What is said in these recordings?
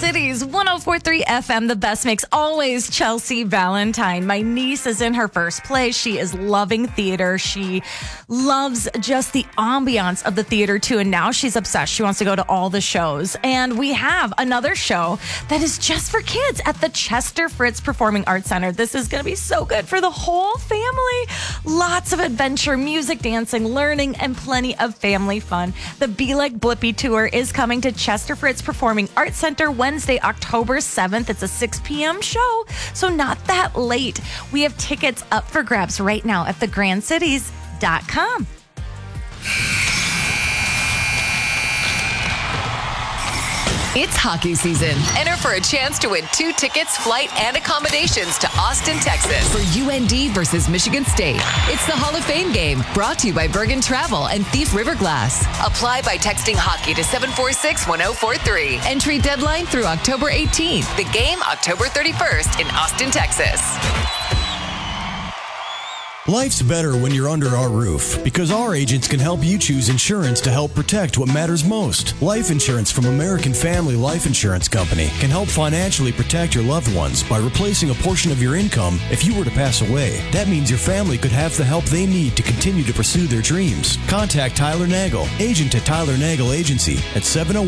Cities, 104.3 FM, the best mix, always Chelsea Valentine. My niece is in her first play. She is loving theater. She loves just the ambiance of the theater, too. And now she's obsessed. She wants to go to all the shows. And we have another show that is just for kids at the Chester Fritz Performing Arts Center. This is going to be so good for the whole family. Lots of adventure, music, dancing, learning, and plenty of family fun. The Be Like Blippi Tour is coming to Chester Fritz Performing Arts Center Wednesday, October 7th. It's a 6 p.m. show, so not that late. We have tickets up for grabs right now at thegrandcities.com. It's hockey season. Enter for a chance to win 2 tickets, flight, and accommodations to Austin, Texas for UND versus Michigan State. It's the Hall of Fame game, brought to you by Bergen Travel and Thief River Glass. Apply by texting hockey to 746-1043. Entry deadline through October 18th. The game October 31st in Austin, Texas. Life's better when you're under our roof because our agents can help you choose insurance to help protect what matters most. Life insurance from American Family Life Insurance Company can help financially protect your loved ones by replacing a portion of your income if you were to pass away. That means your family could have the help they need to continue to pursue their dreams. Contact Tyler Nagel, agent at Tyler Nagel Agency at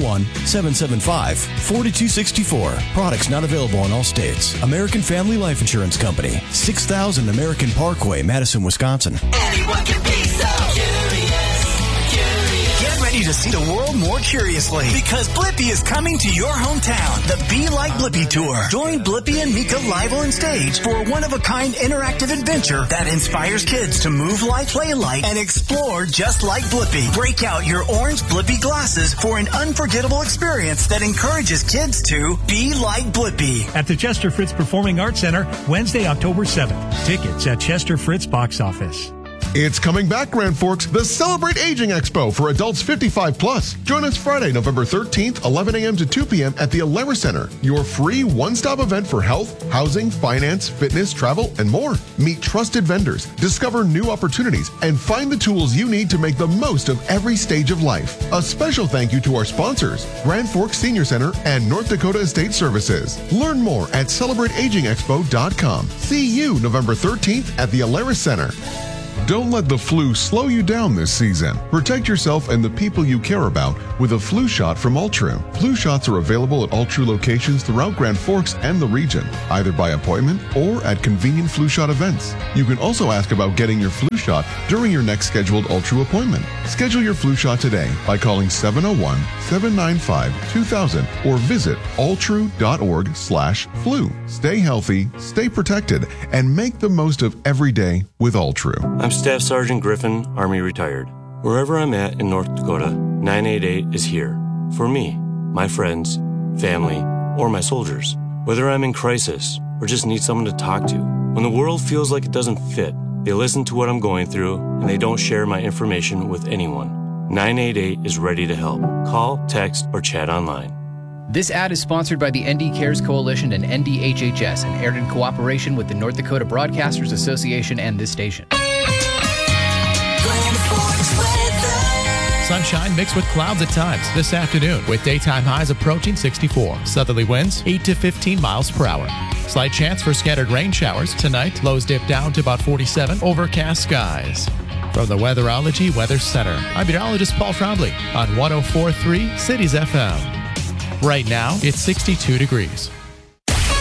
701-775-4264. Products not available in all states. American Family Life Insurance Company, 6000 American Parkway, Madison, Wisconsin. Anyone can be so curious. Get ready to see the world more curiously because Blippi is coming to your hometown. The Be Like Blippi Tour. Join Blippi and Mika live on stage for a one-of-a-kind interactive adventure that inspires kids to move like, play like, and explore just like Blippi. Break out your orange Blippi glasses for an unforgettable experience that encourages kids to be like Blippi. At the Chester Fritz Performing Arts Center, Wednesday, October 7th. Tickets at Chester Fritz Box Office. It's coming back, Grand Forks, the Celebrate Aging Expo for adults 55 plus. Join us Friday, November 13th, 11 a.m. to 2 p.m. at the Alara Center, your free one-stop event for health, housing, finance, fitness, travel, and more. Meet trusted vendors, discover new opportunities, and find the tools you need to make the most of every stage of life. A special thank you to our sponsors, Grand Forks Senior Center and North Dakota Estate Services. Learn more at celebrateagingexpo.com. See you November 13th at the Alara Center. Don't let the flu slow you down this season. Protect yourself and the people you care about with a flu shot from Ultru. Flu shots are available at Ultru locations throughout Grand Forks and the region, either by appointment or at convenient flu shot events. You can also ask about getting your flu shot during your next scheduled Ultru appointment. Schedule your flu shot today by calling 701-795-2000 or visit ultru.org/flu. Stay healthy, stay protected, and make the most of every day with Ultru. I'm Staff Sergeant Griffin, Army retired. Wherever I'm at in North Dakota, 988 is here. For me, my friends, family, or my soldiers. Whether I'm in crisis or just need someone to talk to. When the world feels like it doesn't fit, they listen to what I'm going through and they don't share my information with anyone. 988 is ready to help. Call, text, or chat online. This ad is sponsored by the ND Cares Coalition and NDHHS and aired in cooperation with the North Dakota Broadcasters Association and this station. Sunshine mixed with clouds at times this afternoon with daytime highs approaching 64. Southerly winds 8 to 15 miles per hour. Slight chance for scattered rain showers. Tonight, lows dip down to about 47. Overcast skies. From the Weatherology Weather Center, I'm meteorologist Paul Trombley on 104.3 Cities FM. Right now, it's 62 degrees.